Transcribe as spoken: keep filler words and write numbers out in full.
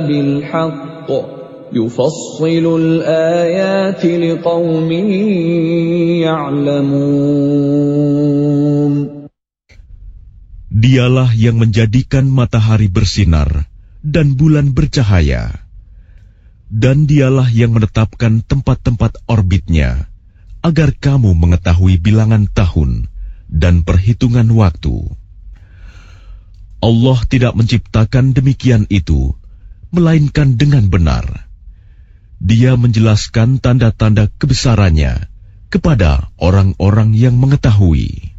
بالحق يفصل الآيات لقوم يعلمون. Dialah yang menjadikan matahari bersinar dan bulan bercahaya. Dan dialah yang menetapkan tempat-tempat orbitnya, agar kamu mengetahui bilangan tahun dan perhitungan waktu. Allah tidak menciptakan demikian itu, melainkan dengan benar. Dia menjelaskan tanda-tanda kebesarannya kepada orang-orang yang mengetahui.